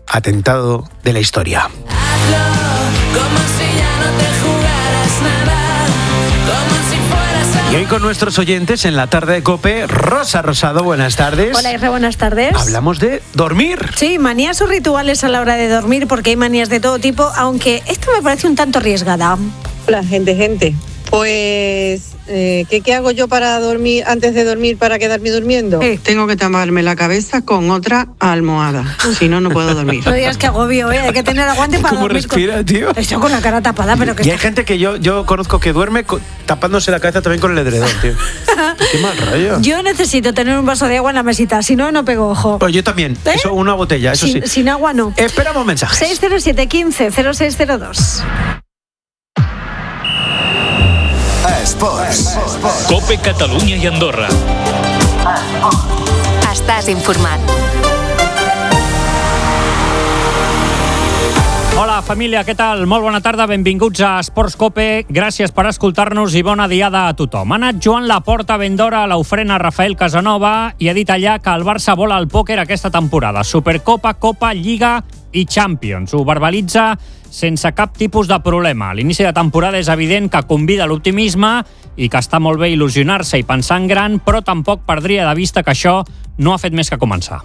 atentado de la historia. Hazlo como si ya no te jugaras nada, como si fueras a... Y hoy con nuestros oyentes en la tarde de COPE, Rosa Rosado, buenas tardes. Hola, Isra, buenas tardes. Hablamos de dormir. Sí, manías o rituales a la hora de dormir, porque hay manías de todo tipo, aunque esta me parece un tanto arriesgada. Hola, gente. Pues, ¿qué hago yo para dormir, antes de dormir, para quedarme durmiendo? Tengo que taparme la cabeza con otra almohada, si no, no puedo dormir. No digas que agobio, hay que tener aguante para ¿Cómo dormir. respira, tío? Esto con la cara tapada, pero que Y hay gente que yo conozco que duerme tapándose la cabeza también con el edredón, tío. Qué mal rollo. Yo necesito tener un vaso de agua en la mesita, si no, no pego ojo. Pues yo también. Eso, una botella, eso sí. Sin agua no. Esperamos mensajes. 607 15 0602. Esports. COPE Catalunya i Andorra. Estàs informat. Hola, família, què tal? Molt bona tarda, benvinguts a Esports COPE. Gràcies per escoltar-nos i bona diada a tothom. Ha anat Joan Laporta ben d'hora a l'ofrena Rafael Casanova i ha dit allà que el Barça vol el pòquer aquesta temporada. Supercopa, Copa, Lliga i Champions. Ho verbalitza sense cap tipus de problema. A l'inici de temporada és evident que convida l'optimisme i que està molt bé il·lusionar-se i pensar en gran, però tampoc perdria de vista que això no ha fet més que començar.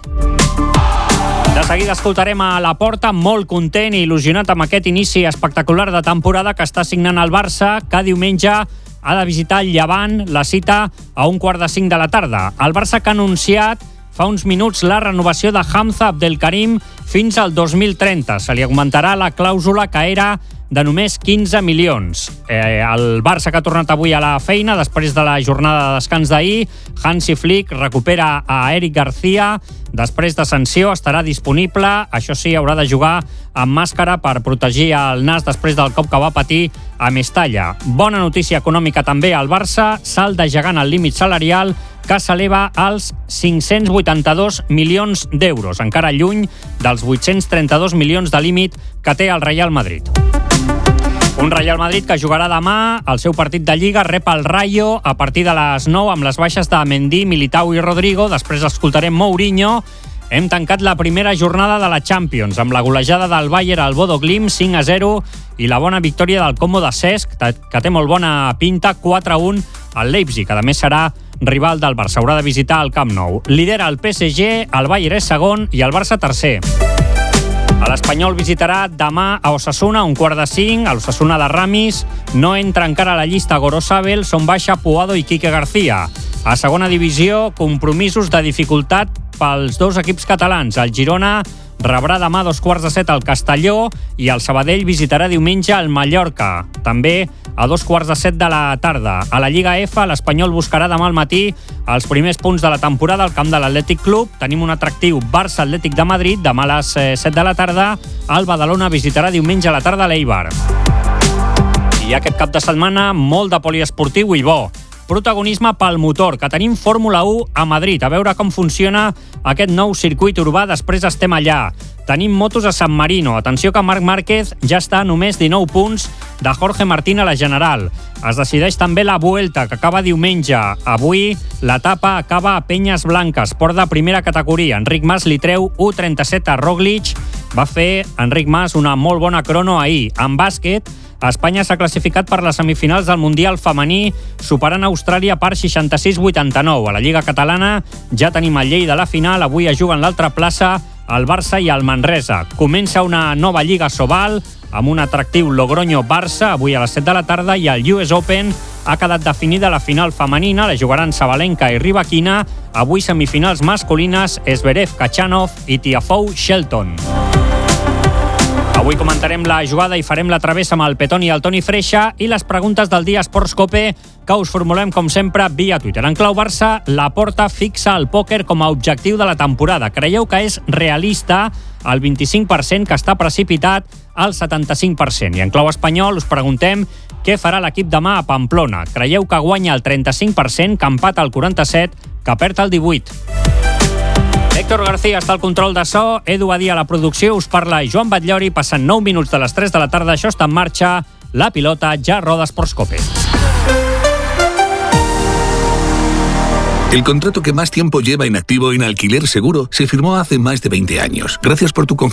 De seguida escoltarem a Laporta, molt content i il·lusionat amb aquest inici espectacular de temporada que està signant el Barça, que diumenge ha de visitar el Llevant, la cita a 4:45 de la tarda. El Barça que ha anunciat fa uns minuts la renovació de Hamza Abdelkarim fins al 2030. Se li augmentarà la clàusula que era de només 15 milions. El Barça que ha tornat avui a la feina després de la jornada de descans d'ahir. Hansi Flick recupera a Eric García. Després de sanció estarà disponible. Això sí, haurà de jugar amb màscara per protegir el nas després del cop que va patir a Mestalla. Bona notícia econòmica també al Barça. Salt de gegant el límit salarial que s'eleva als 582 milions d'euros, encara lluny dels 832 milions de límit que té el Real Madrid. Un Real Madrid que jugarà demà el seu partit de Lliga, rep el Rayo a partir de les 9 amb les baixes de Mendy, Militao i Rodrigo. Després escoltarem Mourinho. Hem tancat la primera jornada de la Champions amb la golejada del Bayern al Bodo Glimt 5-0 i la bona victòria del Como de Cesc, que té molt bona pinta, 4-1 al Leipzig, que a més serà rival del Barça. Haurà de visitar el Camp Nou. Lidera el PSG, el Bayern és segon i el Barça tercer. L'Espanyol visitarà demà a Osasuna, 4:45, a l'Osasuna de Ramis. No entra encara a la llista Gorosabel, són baixa Puado i Quique García. A segona divisió, compromisos de dificultat pels dos equips catalans. El Girona rebrà demà a 6:45 al Castelló i el Sabadell visitarà diumenge al Mallorca, també a 2:15 de la tarda. A la Lliga F, l'Espanyol buscarà demà al matí els primers punts de la temporada al camp de l'Atlètic Club. Tenim un atractiu Barça-Atlètic de Madrid demà a les 7 de la tarda. El Badalona visitarà diumenge a la tarda l'Eibar. I aquest cap de setmana molt de poliesportiu i bo. Protagonisme pel motor, que tenim Fórmula 1 a Madrid. A veure com funciona aquest nou circuit urbà, després estem allà. Tenim motos a San Marino. Atenció que Marc Márquez ja està a només 19 punts de Jorge Martín a la General. Es decideix també la Vuelta, que acaba diumenge. Avui l'etapa acaba a Penyes Blanques, port de primera categoria. Enric Mas li treu 1:37 a Roglic. Va fer Enric Mas una molt bona crono ahir. En bàsquet, Espanya s'ha classificat per les semifinals del Mundial femení, superant Austràlia per 66-89. A la Lliga Catalana ja tenim el Lleida a la final. Avui es juguen l'altra plaça el Barça i el Manresa. Comença una nova Lliga Sobal amb un atractiu Logroño-Barça avui a les 7 de la tarda i el US Open ha quedat definida la final femenina. La jugaran Sabalenka i Rybakina. Avui semifinals masculines Zverev, Kachanov i Tiafoe, Shelton. Avui comentarem la jugada i farem la travessa amb el Petón i el Toni Freixa i les preguntes del dia Esports COPE que us formulem, com sempre, via Twitter. En clau Barça, Laporta fixa el pòquer com a objectiu de la temporada. Creieu que és realista el 25%, que està precipitat al 75%? I en clau espanyol us preguntem què farà l'equip demà a Pamplona. Creieu que guanya el 35%, que empata el 47%, que perd el 18%? Héctor García està al control de so, Edu Badia a la producció, us parla Joan Batllori, passant 9 minuts de les 3 de la tarda, això està en marxa, la pilota ja roda Esports COPE. El contrato que más tiempo lleva inactivo en Alquiler Seguro se firmó hace más de 20 años. Gracias por tu confianza.